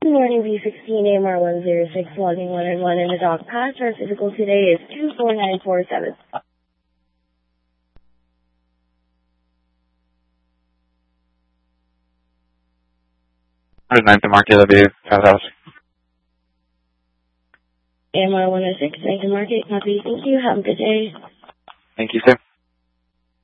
morning, V16 AMR 106, logging 111 in the dog pass. Our physical today is 24947. 109th Market, that'll be House. AMR 106, 9th Market, copy. Thank you. Have a good day. Thank you, sir.